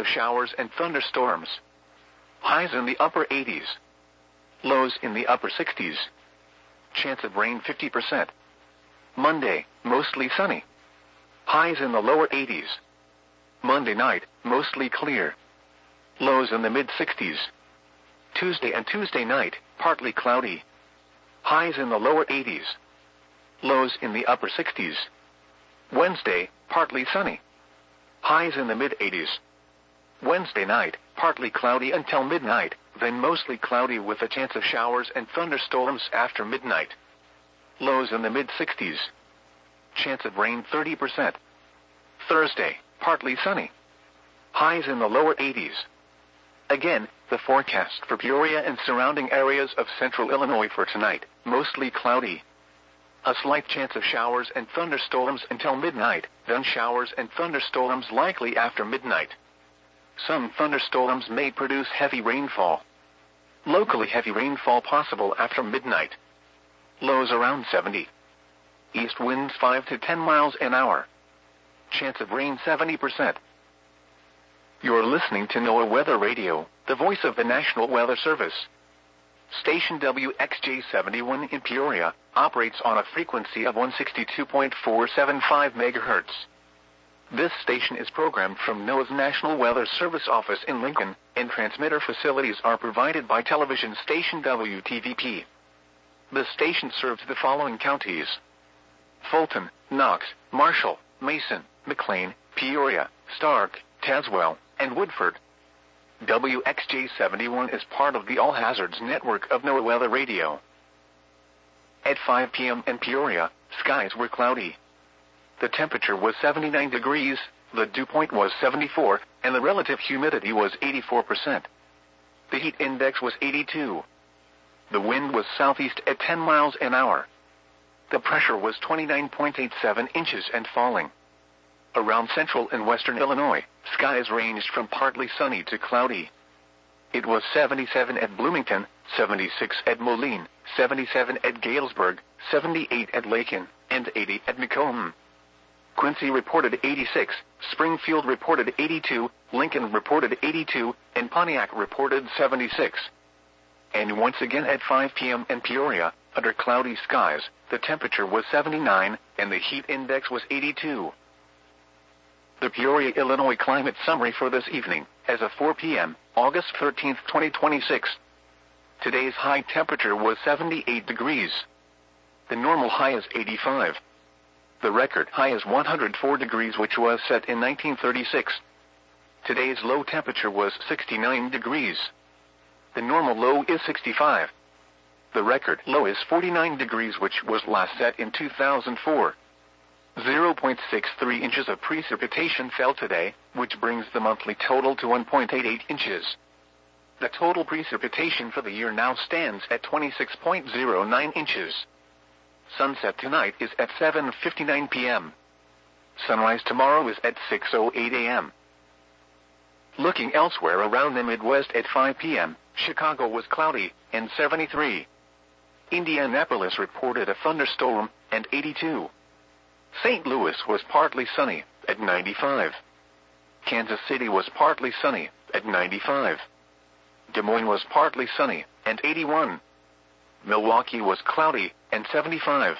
of showers and thunderstorms. Highs in the upper 80s. Lows in the upper 60s. Chance of rain 50%. Monday, mostly sunny. Highs in the lower 80s. Monday night, mostly clear. Lows in the mid-60s. Tuesday and Tuesday night, partly cloudy. Highs in the lower 80s. Lows in the upper 60s. Wednesday, partly sunny. Highs in the mid-80s. Wednesday night, partly cloudy until midnight, then mostly cloudy with a chance of showers and thunderstorms after midnight. Lows in the mid-60s. Chance of rain 30%. Thursday, partly sunny. Highs in the lower 80s. Again, the forecast for Peoria and surrounding areas of central Illinois for tonight, mostly cloudy. A slight chance of showers and thunderstorms until midnight, then showers and thunderstorms likely after midnight. Some thunderstorms may produce heavy rainfall. Locally heavy rainfall possible after midnight. Lows around 70. East winds 5 to 10 miles an hour. Chance of rain 70%. You're listening to NOAA Weather Radio, the voice of the National Weather Service. Station WXJ71 in Peoria operates on a frequency of 162.475 MHz. This station is programmed from NOAA's National Weather Service office in Lincoln, and transmitter facilities are provided by television station WTVP. The station serves the following counties: Fulton, Knox, Marshall, Mason, McLean, Peoria, Stark, Tazewell, and Woodford. WXJ71 is part of the All Hazards network of NOAA Weather Radio. At 5 p.m. in Peoria, skies were cloudy. The temperature was 79 degrees, the dew point was 74, and the relative humidity was 84%. The heat index was 82. The wind was southeast at 10 miles an hour. The pressure was 29.87 inches and falling. Around central and western Illinois, skies ranged from partly sunny to cloudy. It was 77 at Bloomington, 76 at Moline, 77 at Galesburg, 78 at Lakin, and 80 at Macomb. Quincy reported 86, Springfield reported 82, Lincoln reported 82, and Pontiac reported 76. And once again at 5 p.m. in Peoria, under cloudy skies, the temperature was 79, and the heat index was 82. The Peoria, Illinois climate summary for this evening, as of 4 p.m., August 13, 2026. Today's high temperature was 78 degrees. The normal high is 85. The record high is 104 degrees, which was set in 1936. Today's low temperature was 69 degrees. The normal low is 65. The record low is 49 degrees, which was last set in 2004. 0.63 inches of precipitation fell today, which brings the monthly total to 1.88 inches. The total precipitation for the year now stands at 26.09 inches. Sunset tonight is at 7:59 p.m. Sunrise tomorrow is at 6:08 a.m. Looking elsewhere around the Midwest at 5 p.m., Chicago was cloudy and 73. Indianapolis reported a thunderstorm and 82. St. Louis was partly sunny at 95. Kansas City was partly sunny at 95. Des Moines was partly sunny and 81. Milwaukee was cloudy and 75.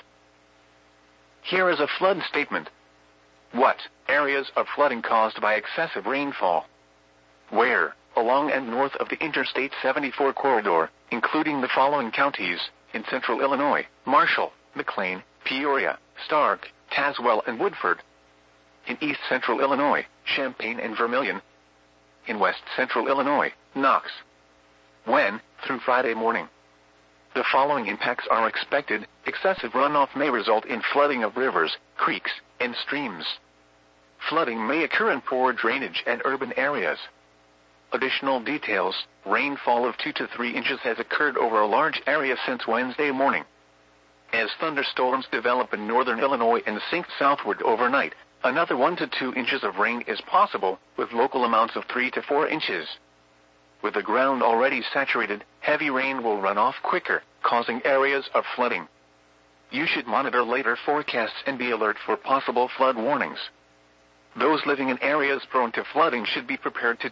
Here is a flood statement. What areas of flooding caused by excessive rainfall? Where? Along and north of the Interstate 74 corridor, including the following counties: in central Illinois, Marshall, McLean, Peoria, Stark, Tazewell, and Woodford. In east central Illinois, Champaign and Vermilion. In west central Illinois, Knox. When? Through Friday morning. The following impacts are expected. Excessive runoff may result in flooding of rivers, creeks, and streams. Flooding may occur in poor drainage and urban areas. Additional details: rainfall of 2 to 3 inches has occurred over a large area since Wednesday morning. As thunderstorms develop in northern Illinois and sink southward overnight, another 1 to 2 inches of rain is possible, with local amounts of 3 to 4 inches. With the ground already saturated, heavy rain will run off quicker, causing areas of flooding. You should monitor later forecasts and be alert for possible flood warnings. Those living in areas prone to flooding should be prepared to